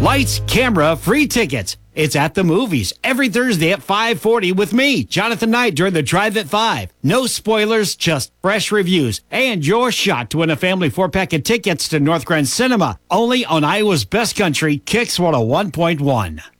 Lights, camera, free tickets. It's at the movies every Thursday at 5:40 with me, Jonathan Knight, during the Drive at 5. No spoilers, just fresh reviews. And your shot to win a family 4-pack of tickets to North Grand Cinema. Only on Iowa's Best Country, Kicks 101.1.